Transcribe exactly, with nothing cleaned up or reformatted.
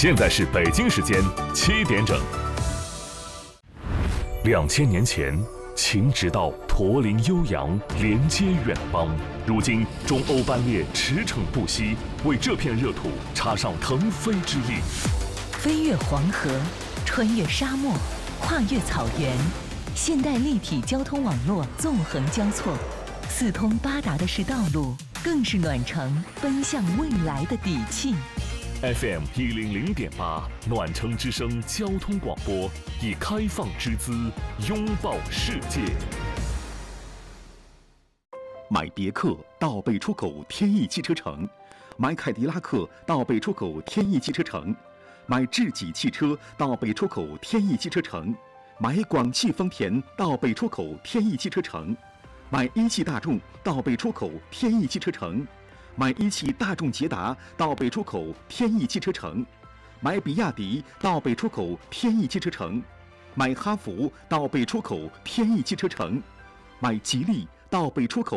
现在是北京时间七点整。两千年前，秦直道驼铃悠扬，连接远邦。如今，中欧班列驰骋不息，为这片热土插上腾飞之力。 飞越黄河，穿越沙漠，跨越草原，现代立体交通网络纵横交错，四通八达的是道路，更是暖城奔向未来的底气。 F M 一零零点八，暖城之声交通广播，以开放之姿拥抱世界。 买别克到北出口天翼汽车城，买凯迪拉克到北出口天翼汽车城，买智己汽车到北出口天翼汽车城，买广汽丰田到北出口天翼汽车城，买一汽大众到北出口天翼汽车城，买一汽大众捷达到北出口天翼汽车城，买比亚迪到北出口天翼汽车城，买哈弗到北出口天翼汽车城，买吉利到北出口